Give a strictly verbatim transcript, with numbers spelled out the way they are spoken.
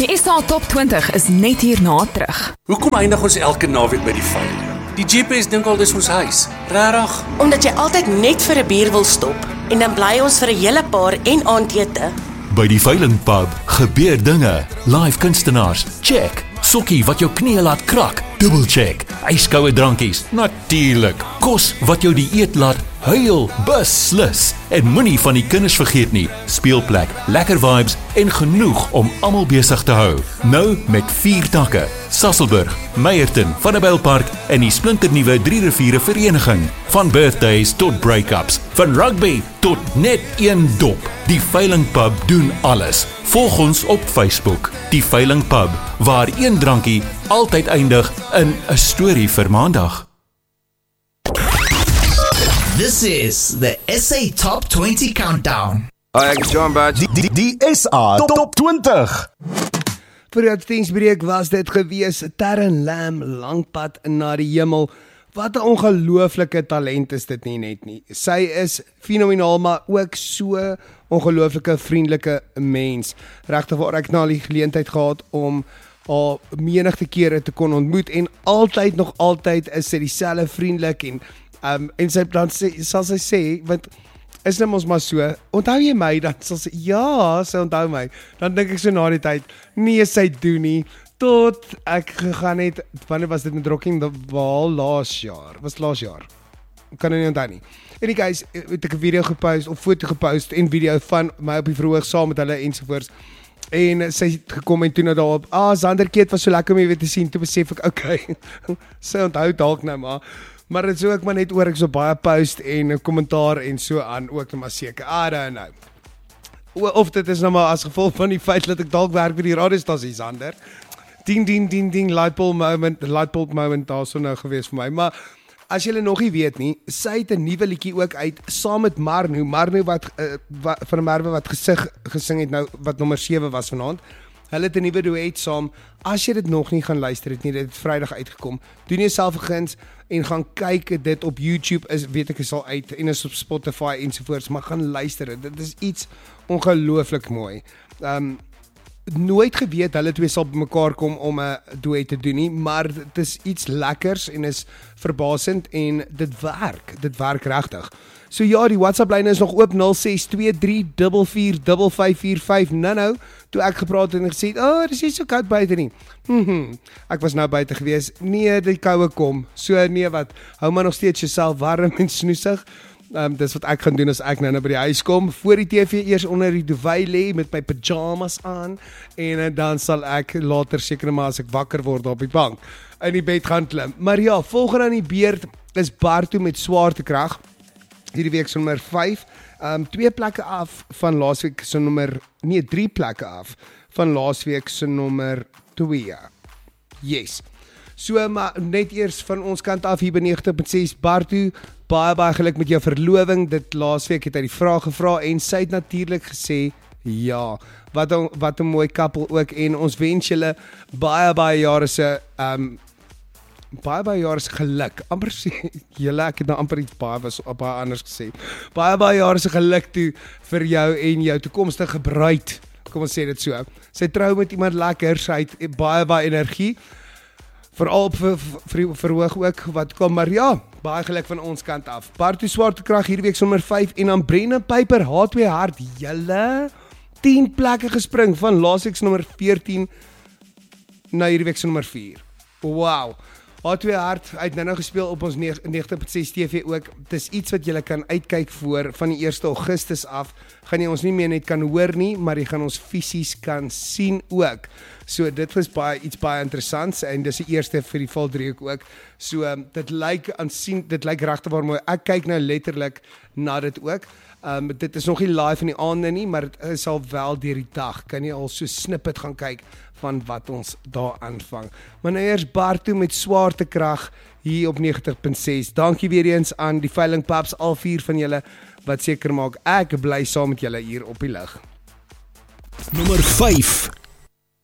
Die S A Top twintig is net hierna terug. Hoekom eindig ons elke naweek by die veiling? Die G P S dink al dis ons huis. Rarig? Omdat jy altyd net vir 'n bier wil stop en dan bly ons vir 'n hele paar en aandete. By die Veiling Pub gebeur dinge. Live kunstenaars, check. Sokkie wat jou knie laat krak, double check. Yskoue drankies, natuurlik. Kos wat jou die eet laat huil, beslis. En moenie van die kinders vergeet nie. Speelplek, lekker vibes en genoeg om almal besig te hou. Nou met vier takke. Sasolburg, Meyerton, Vanderbijlpark en die splinternuwe Drie Riviere Vereniging. Van birthdays tot break-ups, van rugby tot net een dop. Die Veiling Pub doen alles. Volg ons op Facebook, Die Veiling Pub, waar een drankie altyd eindig in 'n storie vir maandag. This is the S A Top twenty Countdown. Hi, ek is John Badge. Die, die, die S A Top twintig. Vir die advertensiebreek was dit gewees Terren Lam, Langpad na die hemel. Wat 'n ongelooflike talent is dit nie net nie. Sy is fenomenaal, maar ook so ongelooflike vriendelike mens. Regtig waar ek nou die geleentheid gehad om haar menigte kere te kon ontmoet en altyd nog altyd is sy dieselfde vriendelik en um, en sy dan sê, sal sy sê, want is net ons maar so, onthou jy my? Dan sal sy, ja, sy onthou my. Dan dink ek so na die tyd, nee, sy doen nie. Tot ek gegaan het, wanneer was dit met Rocking the Wall laas jaar? Was laas jaar? Kan nie onthou nie. En die guys, het ek 'n video gepost, of foto gepost en video van my op die verhoog saam met hulle ensovoorts. En sy het gekom en toe nou daarop, ah, Zanderkeet was so lekker om jy weer te sien, toe besef ek, okay, sy onthou dalk nou maar. Maar dit is ook maar net oor ek so baie post en 'n kommentaar en so aan, ook nou maar seker, I don't know. Of dit is nou maar as gevolg van die feit dat ek dalk werk by die radiostasie Zander. Ding, ding, ding, ding, lightbulb moment, lightbulb moment daar so nou gewees vir my. Maar as julle nog nie weet nie, sy het 'n nuwe liedjie ook uit saam met Marno. Marno wat, uh, wat van Merwe wat gesig gesing het nou, wat nommer sewe was vanaand. Hulle het 'n nuwe duet saam. As jy dit nog nie gaan luister het nie, dit het Vrydag uitgekom. Doen jouself 'n guns en gaan kyk dit op YouTube, is weet ek is al uit en is op Spotify ensovoorts, maar gaan luister dit. Dit is iets ongelooflik mooi. Um nooit geweet hulle twee sal bymekaar kom om 'n duet te doen nie, maar dit is iets lekkers en is verbasend en dit werk. Dit werk regtig. So ja, die WhatsApp lyn is nog oop nul ses twee drie vier vier vyf vyf vier vyf. Nou nou, toe ek gepraat het en gesê, "O, oh, dis nie so koud buite nie." Mhm. Ek was nou buite gewees. Nee, die koue kom. So nee, wat? Hou maar nog steeds jouself warm en snoesig. Um, dis wat ek gaan doen as ek nou nou by die huis kom, voor die T V eers onder die duvet lê met my pyjamas aan en uh, dan sal ek later seker maar as ek wakker word op die bank in die bed gaan klim. Maar ja, volgende aan die beurt is Bartu met Swaartekrag. Hierdie week se nommer vyf, um, twee plekke af van laasweek se nommer, nee, drie plekke af van laasweek se nommer twee. Yes. So, maar net eers van ons kant af hier by negentig punt ses, Bartu, baie baie geluk met jou verloving. Dit laasweek het hy die vraag gevra en sy het natuurlik gesê ja. Wat 'n wat 'n mooi koppel ook en ons wens julle baie baie jare se um baie baie jare se geluk. Amper sê julle, ek het nou amper iets baie was baie anders gesê. Baie baie jare se geluk toe vir jou en jou toekomstige bruid. Kom ons sê dit so. Sy trou met iemand lekker, sy het baie baie energie. Veral op ver, ver, verhoog ook wat kom, maar ja, baie geluk van ons kant af. Bartu Swaartekrag hierdie week nommer vyf en dan Brendan Piper H twee Hart, julle tien plekke gespring van laasweek se nommer veertien na hierdie week se nommer vier. Wow. H twee Hart het nou nou gespeel op ons negentig punt ses T V ook. Dis iets wat julle kan uitkyk voor van die eerste Augustus af. Gaan jy ons nie meer net kan hoor nie, maar jy gaan ons fisies kan sien ook. So dit was baie iets baie interessants en dis die eerste vir die Valdriehoek ook. So um, dit lyk aansien, dit lyk regtig waar mooi. Ek kyk nou letterlik na dit ook. Um, dit is nog nie live in die aande nie, maar dit is al wel deur die dag. Kan jy al so snippet gaan kyk van wat ons daar aanvang. Maar nou eers Bartu met Swaartekrag hier op negentig punt ses. Dankie weer eens aan die Veiling Pubs, al vier van julle wat seker maak ek bly saam met julle hier op die lig. Nommer vyf.